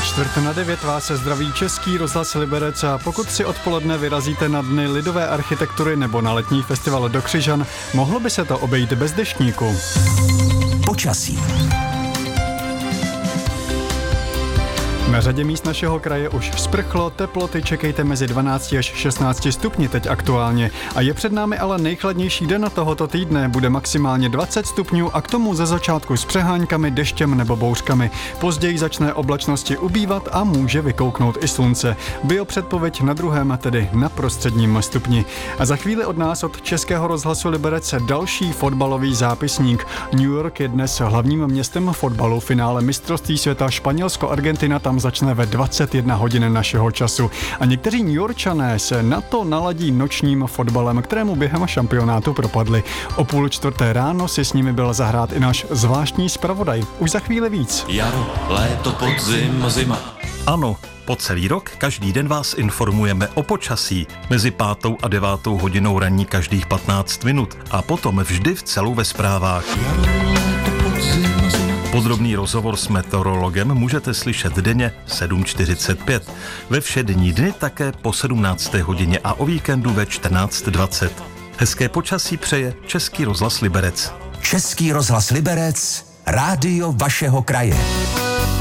8:45 vás se zdraví Český rozhlas Liberec a pokud si odpoledne vyrazíte na Dny lidové architektury nebo na letní festival do Křižan, mohlo by se to obejít bez deštníku. Počasí. Na řadě míst našeho kraje už sprchlo, teploty čekejte mezi 12 až 16 stupni teď aktuálně. A je před námi ale nejchladnější den tohoto týdne, bude maximálně 20 stupňů a k tomu ze začátku s přeháňkami, deštěm nebo bouřkami. Později začne oblačnosti ubývat a může vykouknout i slunce. Biopředpověď na druhém, tedy na prostředním stupni. A za chvíli od nás, od Českého rozhlasu Liberec, další fotbalový zápisník. New York je dnes hlavním městem fotbalu. Finále mistrovství světa Španělsko-Argentina tam začne ve 21 hodin našeho času. A někteří Newyorčané se na to naladí nočním fotbalem, kterému během šampionátu propadli. O 3:30 ráno si s nimi byl zahrát i náš zvláštní zpravodaj. Už za chvíli víc. Jaro, léto, podzim, zima. Ano, po celý rok každý den vás informujeme o počasí. Mezi 5. a 9. hodinou ranní každých 15 minut a potom vždy v celu ve zprávách. Podrobný rozhovor s meteorologem můžete slyšet denně 7:45. Ve všední dny také po 17. hodině a o víkendu ve 14:20. Hezké počasí přeje Český rozhlas Liberec. Český rozhlas Liberec, rádio vašeho kraje.